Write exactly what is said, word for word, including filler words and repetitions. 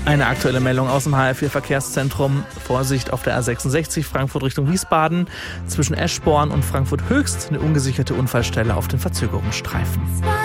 Eine aktuelle Meldung aus dem H R vier Verkehrszentrum. Vorsicht auf der A sechsundsechzig Frankfurt Richtung Wiesbaden. Zwischen Eschborn und Frankfurt Höchst eine ungesicherte Unfallstelle auf den Verzögerungsstreifen.